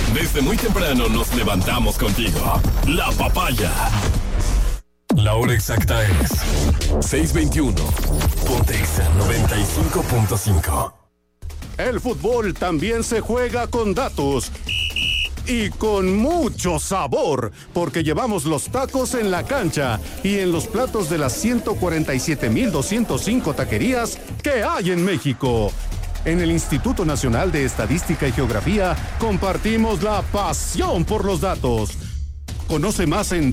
Desde muy temprano nos levantamos contigo. La Papaya. La hora exacta es 6:21. Ponte Exa 95.5. El fútbol también se juega con datos. Y con mucho sabor, porque llevamos los tacos en la cancha y en los platos de las 147,205 taquerías que hay en México. En el Instituto Nacional de Estadística y Geografía compartimos la pasión por los datos. Conoce más en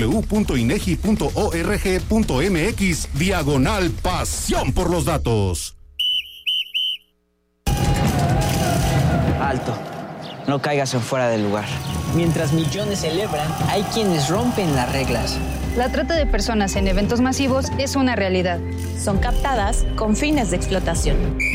www.inegi.org.mx/pasión por los datos. Alto. No caigas en fuera del lugar. Mientras millones celebran, hay quienes rompen las reglas. La trata de personas en eventos masivos es una realidad. Son captadas con fines de explotación.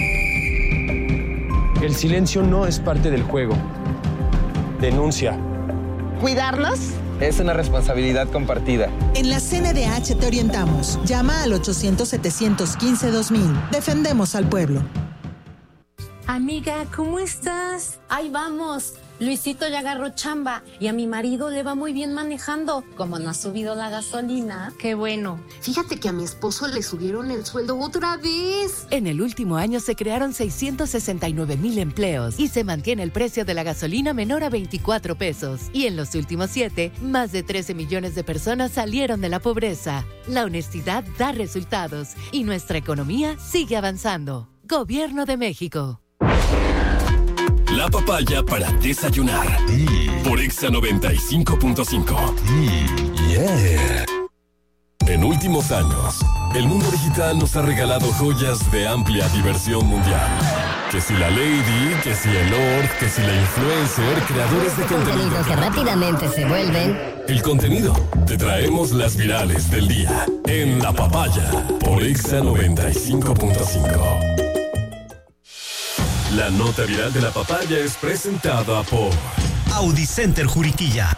El silencio no es parte del juego. Denuncia. ¿Cuidarnos? Es una responsabilidad compartida. En la CNDH te orientamos. Llama al 800-715-2000. Defendemos al pueblo. Amiga, ¿cómo estás? Ahí vamos. Luisito ya agarró chamba y a mi marido le va muy bien manejando. Como no ha subido la gasolina. Qué bueno. Fíjate que a mi esposo le subieron el sueldo otra vez. En el último año se crearon 669,000 empleos y se mantiene el precio de la gasolina menor a 24 pesos. Y en los últimos 7, más de 13 millones de personas salieron de la pobreza. La honestidad da resultados y nuestra economía sigue avanzando. Gobierno de México. La Papaya para desayunar. Por Exa 95.5. Yeah. En últimos años, el mundo digital nos ha regalado joyas de amplia diversión mundial. Que si la Lady, que si el Lord, que si la influencer, creadores de contenido que rápidamente se vuelven. El contenido. Te traemos las virales del día. En La Papaya. Por Exa 95.5. La nota viral de La Papaya es presentada por Audi Center Juriquilla.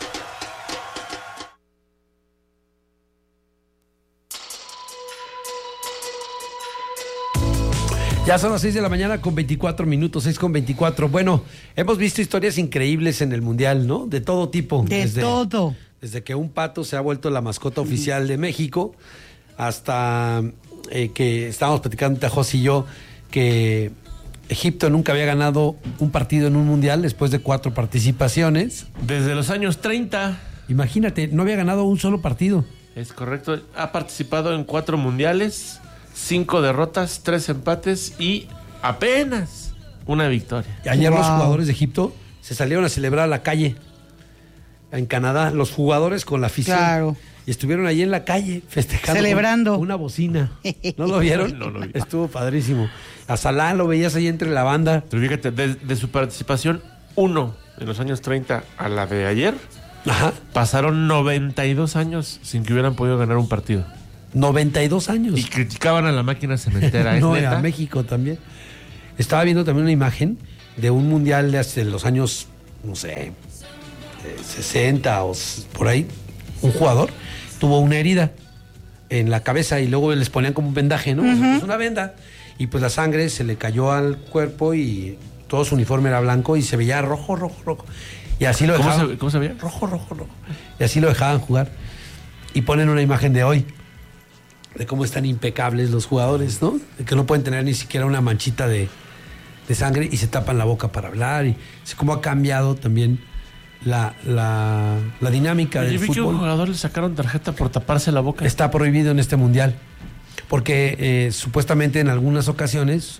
Ya son las 6 de la mañana con 24 minutos, 6 con 24. Bueno, hemos visto historias increíbles en el Mundial, ¿no? De todo tipo. Todo. Desde que un pato se ha vuelto la mascota oficial de México, hasta que estábamos platicando, José y yo, que Egipto nunca había ganado un partido en un mundial después de 4 participaciones. Desde los años 30. Imagínate, no había ganado un solo partido. Es correcto. Ha participado en 4 mundiales, 5 derrotas, 3 empates y apenas una victoria. Ayer los jugadores de Egipto se salieron a celebrar a la calle en Canadá, los jugadores con la afición. Claro. Y estuvieron allí en la calle festejando. Celebrando. Una bocina. ¿No lo vieron? No lo vi. Estuvo padrísimo. A Salah lo veías ahí entre la banda. Pero fíjate, de su participación 1 en los años 30 a la de ayer, pasaron 92 años sin que hubieran podido ganar un partido. 92 años. Y criticaban a la máquina cementera. No, a México también. Estaba viendo también una imagen de un mundial de hace los años, no sé, 60 o por ahí. Un jugador tuvo una herida en la cabeza y luego les ponían como un vendaje, ¿no? Uh-huh. Una venda. Y pues la sangre se le cayó al cuerpo y todo su uniforme era blanco y se veía rojo. Y así lo dejaban. ¿Cómo se veía? Rojo. Y así lo dejaban jugar. Y ponen una imagen de hoy, de cómo están impecables los jugadores, ¿no? De que no pueden tener ni siquiera una manchita de sangre y se tapan la boca para hablar. Y cómo ha cambiado también la dinámica del fútbol. Yo vi que a un jugador le sacaron tarjeta por taparse la boca. Está prohibido en este mundial. Porque supuestamente en algunas ocasiones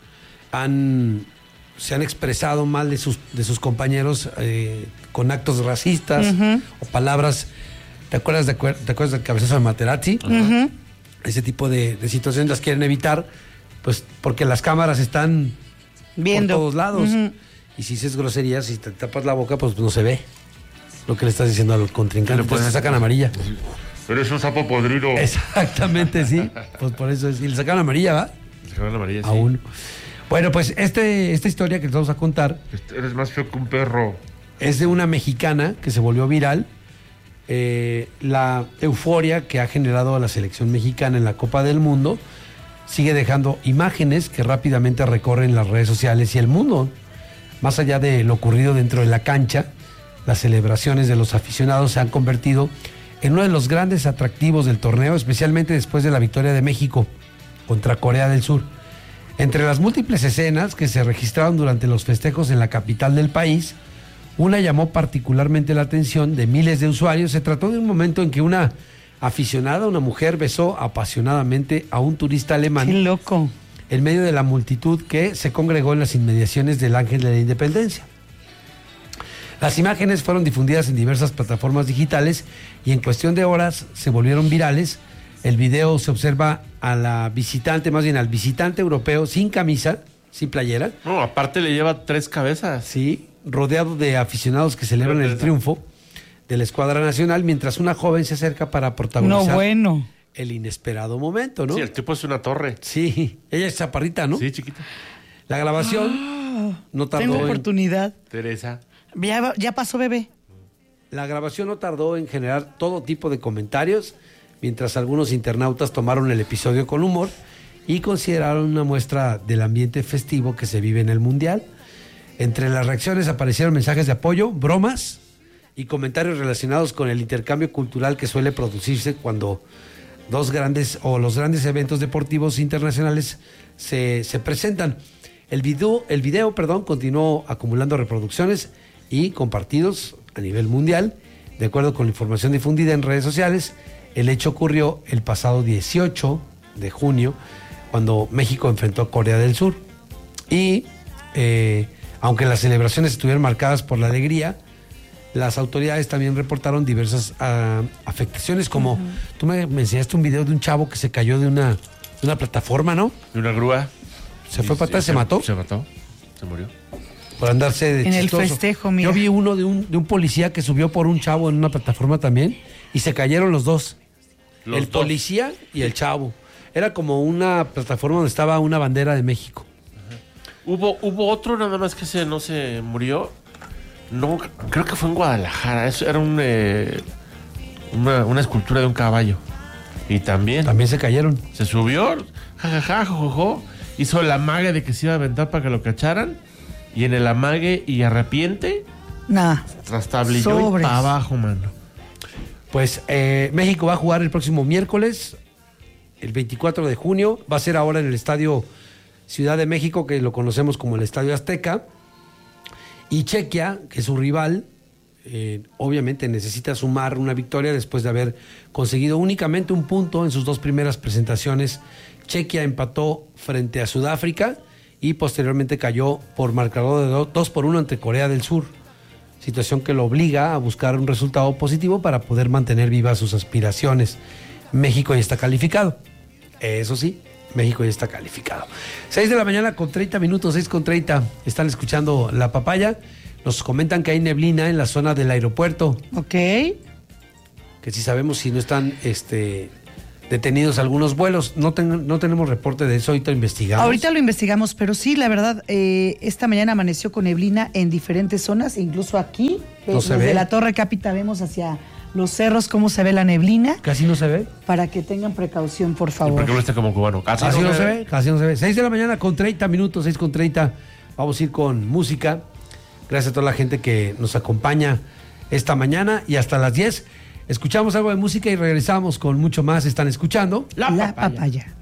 se han expresado mal de sus compañeros con actos racistas o palabras. ¿Te acuerdas del cabezazo de Materazzi? Uh-huh. Ese tipo de situaciones las quieren evitar, pues porque las cámaras están viendo por todos lados. Uh-huh. Y si dices groserías, si te tapas la boca, pues no se ve lo que le estás diciendo al contrincante. Entonces te sacan amarilla. Eres un sapo podrido. Exactamente, sí. Pues por eso es. Y le sacaron amarilla, ¿va? Le sacaron amarilla, a uno. Bueno, pues esta historia que les vamos a contar. Eres más feo que un perro. Es de una mexicana que se volvió viral. La euforia que ha generado a la selección mexicana en la Copa del Mundo sigue dejando imágenes que rápidamente recorren las redes sociales y el mundo. Más allá de lo ocurrido dentro de la cancha, las celebraciones de los aficionados se han convertido en uno de los grandes atractivos del torneo, especialmente después de la victoria de México contra Corea del Sur. Entre las múltiples escenas que se registraron durante los festejos en la capital del país, una llamó particularmente la atención de miles de usuarios. Se trató de un momento en que una aficionada, una mujer, besó apasionadamente a un turista alemán. ¡Qué loco! En medio de la multitud que se congregó en las inmediaciones del Ángel de la Independencia. Las imágenes fueron difundidas en diversas plataformas digitales y en cuestión de horas se volvieron virales. El video se observa a la visitante, más bien al visitante europeo, sin camisa, sin playera. No, aparte le lleva 3 cabezas. Sí, rodeado de aficionados que celebran el triunfo de la escuadra nacional, mientras una joven se acerca para protagonizar el inesperado momento, ¿no? Sí, el tipo es una torre. Sí, ella es chaparrita, ¿no? Sí, chiquita. La grabación no tardó Tengo oportunidad. Teresa. Ya pasó, bebé. La grabación no tardó en generar todo tipo de comentarios, mientras algunos internautas tomaron el episodio con humor y consideraron una muestra del ambiente festivo que se vive en el Mundial. Entre las reacciones aparecieron mensajes de apoyo, bromas y comentarios relacionados con el intercambio cultural que suele producirse cuando los grandes eventos deportivos internacionales se presentan. El video, continuó acumulando reproducciones y compartidos a nivel mundial. De acuerdo con la información difundida en redes sociales, el hecho ocurrió el pasado 18 de junio, cuando México enfrentó a Corea del Sur. Y aunque las celebraciones estuvieron marcadas por la alegría, las autoridades también reportaron diversas afectaciones, como tú me enseñaste un video de un chavo que se cayó de una plataforma, ¿no? De una grúa. ¿Se fue para atrás? ¿Se mató? Se mató, se murió. Por andarse de en chistoso. El festejo, mira. Yo vi uno de un policía que subió por un chavo en una plataforma también y se cayeron los dos. El policía y el chavo. Era como una plataforma donde estaba una bandera de México. Hubo otro nada más que no se murió. No, creo que fue en Guadalajara. Eso era una escultura de un caballo. Y también se cayeron. Se subió, jajaja, jojojo. Hizo el amague de que se iba a aventar para que lo cacharan. Y en el amague y arrepiente, trastablilló y para abajo, mano. Pues México va a jugar el próximo miércoles, el 24 de junio. Va a ser ahora en el Estadio Ciudad de México, que lo conocemos como el Estadio Azteca. Y Chequia, que es su rival, obviamente necesita sumar una victoria después de haber conseguido únicamente un punto en sus 2 primeras presentaciones. Chequia empató frente a Sudáfrica y posteriormente cayó por marcador de 2-1 ante Corea del Sur. Situación que lo obliga a buscar un resultado positivo para poder mantener vivas sus aspiraciones. México ya está calificado. Eso sí, México ya está calificado. 6 de la mañana con 30 minutos, 6:30. Están escuchando La Papaya. Nos comentan que hay neblina en la zona del aeropuerto. Ok. Que si sabemos si no están detenidos algunos vuelos. No tenemos reporte de eso, ahorita lo investigamos. Ahorita lo investigamos, pero sí, la verdad, esta mañana amaneció con neblina en diferentes zonas, incluso aquí, desde la Torre Cápita vemos hacia los cerros cómo se ve la neblina. Casi no se ve. Para que tengan precaución, por favor. ¿Por qué no está como cubano? Casi no se ve, casi no se ve. 6 de la mañana con 30 minutos, 6:30. Vamos a ir con música. Gracias a toda la gente que nos acompaña esta mañana y hasta las 10. Escuchamos algo de música y regresamos con mucho más. Están escuchando La Papaya.